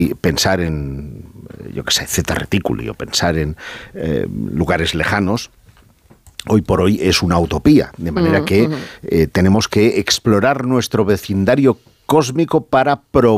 pensar en, yo qué sé, Zeta Reticuli o pensar en lugares lejanos, hoy por hoy es una utopía, de manera que tenemos que explorar nuestro vecindario cósmico para probar